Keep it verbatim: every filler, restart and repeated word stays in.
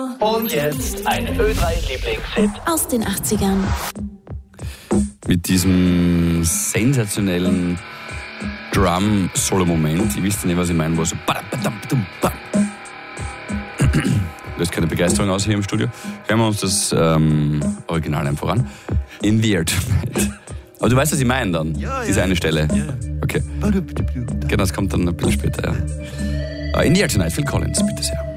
Und jetzt ein Ö drei Lieblingshit aus den achtzigern. Mit diesem sensationellen Drum-Solo-Moment. Ihr wisst ja nicht, was ich meine, wo so löst keine Begeisterung aus hier im Studio. Hören wir uns das ähm, Original einfach an. In the Air Tonight. Aber du weißt, was ich meine dann? Ja, Diese ja. eine Stelle? Ja. Okay. Genau, das kommt dann ein bisschen später, ja. In the Air Tonight, Phil Collins, bitte sehr.